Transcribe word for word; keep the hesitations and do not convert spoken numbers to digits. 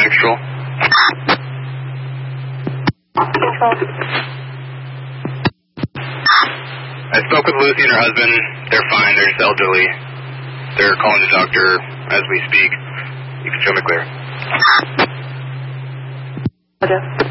Traffic Control. Control. I spoke with Lucy and her husband. They're fine. They're just elderly. They're calling the doctor as we speak. You can show me clear. Roger.